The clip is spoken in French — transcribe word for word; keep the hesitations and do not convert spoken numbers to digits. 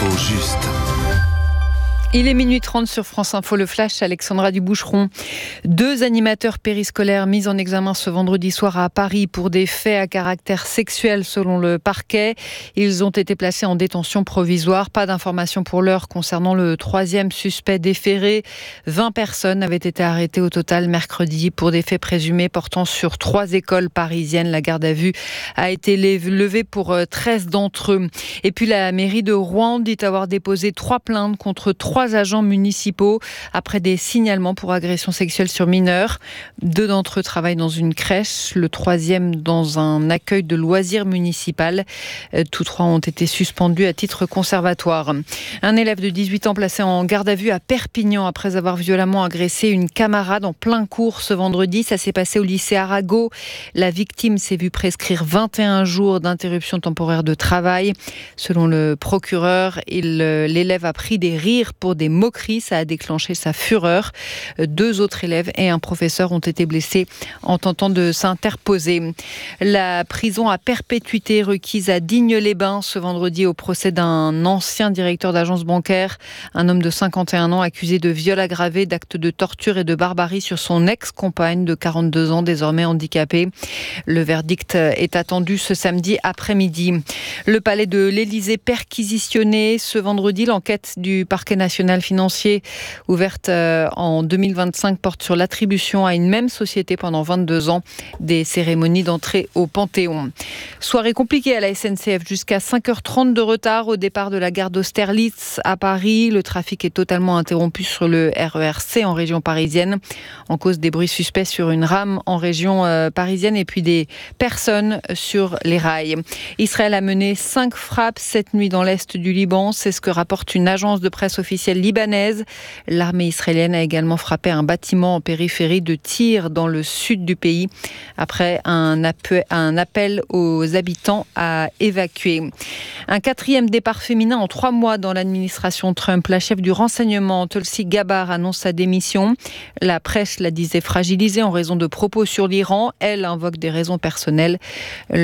L'info juste. Il est minuit trente sur France Info, le flash, Alexandra Duboucheron. Deux animateurs périscolaires mis en examen ce vendredi soir à Paris pour des faits à caractère sexuel selon le parquet. Ils ont été placés en détention provisoire. Pas d'informations pour l'heure concernant le troisième suspect déféré. vingt personnes avaient été arrêtées au total mercredi pour des faits présumés portant sur trois écoles parisiennes. La garde à vue a été levée pour treize d'entre eux. Et puis la mairie de Rouen dit avoir déposé trois plaintes contre trois agents municipaux après des signalements pour agression sexuelle sur mineurs. Deux d'entre eux travaillent dans une crèche, le troisième dans un accueil de loisirs municipal. Tous trois ont été suspendus à titre conservatoire. Un élève de dix-huit ans placé en garde à vue à Perpignan après avoir violemment agressé une camarade en plein cours ce vendredi. Ça s'est passé au lycée Arago. La victime s'est vue prescrire vingt et un jours d'interruption temporaire de travail. Selon le procureur, il, l'élève a pris des rires pour des moqueries. Ça a déclenché sa fureur. Deux autres élèves et un professeur ont été blessés en tentant de s'interposer. La prison à perpétuité requise à Digne-les-Bains ce vendredi au procès d'un ancien directeur d'agence bancaire. Un homme de cinquante et un ans accusé de viol aggravé, d'actes de torture et de barbarie sur son ex-compagne de quarante-deux ans, désormais handicapée. Le verdict est attendu ce samedi après-midi. Le palais de l'Élysée perquisitionné ce vendredi. L'enquête du parquet national financier ouverte en deux mille vingt-cinq porte sur l'attribution à une même société pendant vingt-deux ans des cérémonies d'entrée au Panthéon. Soirée compliquée à la S N C F, jusqu'à cinq heures trente de retard au départ de la gare d'Austerlitz à Paris. Le trafic est totalement interrompu sur le R E R C en région parisienne en cause des bruits suspects sur une rame en région euh, parisienne et puis des personnes sur les rails. Israël a mené cinq frappes cette nuit dans l'est du Liban, c'est ce que rapporte une agence de presse officielle libanaise. L'armée israélienne a également frappé un bâtiment en périphérie de Tyr dans le sud du pays après un appel, un appel aux habitants à évacuer. Un quatrième départ féminin en trois mois dans l'administration Trump. La chef du renseignement, Tulsi Gabbard, annonce sa démission. La presse la disait fragilisée en raison de propos sur l'Iran. Elle invoque des raisons personnelles.